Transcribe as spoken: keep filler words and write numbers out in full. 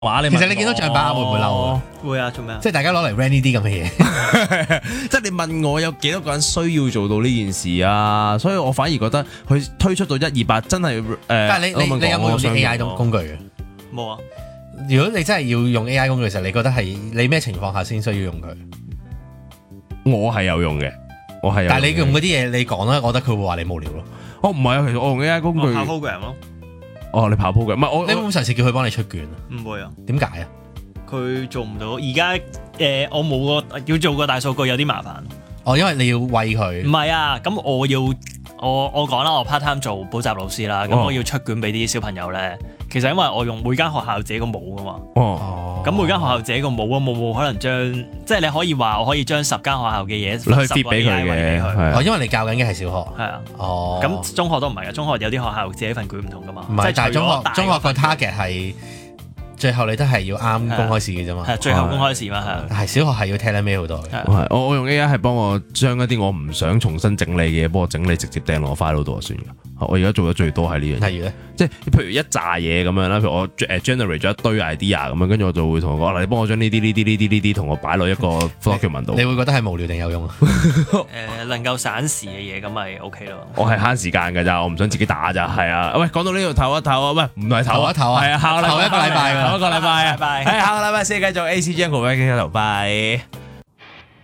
話你其實你見到象把會唔會嬲啊？ 會啊，做咩啊？ 即係大家攞嚟 run 呢啲咁嘅嘢， 即係你問我有幾多個人需要做到呢件事啊？所以我反而覺得佢推出到一二八真係誒。 但係你你你有冇用啲 A I 工工具嘅？ 冇啊！ 如果你真係要用 A I 工具嘅時候，你覺得係你咩情況下先需要用佢？ 我係有用嘅，我係有用嘅。 但係你用嗰啲嘢，你講咧，我覺得佢會話你無聊咯。 哦，唔係啊，其實我用 A I 工具。 我跑 program 咯。 哦，你跑 program，唔係我。 你會唔會嘗試叫佢幫你出卷啊？ 唔會啊。 點解啊？ 佢做唔到。而家誒，我冇個要做個大數據有啲麻煩。 哦，因為你要餵佢。 唔係啊，咁我要我我講啦，我 part time 做補習老師啦，咁我要出卷俾啲小朋友咧。其實因為我用每間學校自己個模噶嘛。 哦。 咁每間學校自己個模啊，冇冇可能將即係你可以話我可以將十間學校嘅嘢去 fit 俾佢嘅。 哦，因為你教緊嘅係小學。 係啊。 哦。 咁中學都唔係嘅，中學有啲學校自己份卷唔同噶嘛。 唔係，但係中學中學個 target 係最後你都係要啱公開試嘅啫嘛。 係最後公開試嘛係。 係小學係要 tailor-made 好多嘅。 係我我用 A I 係幫我將一啲我唔想重新整理嘅嘢幫我整理，直接掟落 file 度就算㗎。我而家做得最多係呢樣嘢。 例如咧， 即係譬如一紮嘢咁樣啦，譬如我誒 generate 咗一堆 idea 咁樣，跟住我就會同佢講，嗱，你幫我將呢啲呢啲呢啲呢啲同我擺落一個 document 度。 你會覺得係無聊定有用啊？ 誒，能夠省時嘅嘢咁咪 OK 咯。 我係慳時間㗎咋，我唔想自己打咋，係啊。喂，講到呢度唞一唞啊，喂，唔係唞一唞啊， 係啊，下個禮拜唞一個禮拜㗎， 下個禮拜啊， 拜拜， 係下個禮拜先繼續 A C Jungle 嘅頭拜。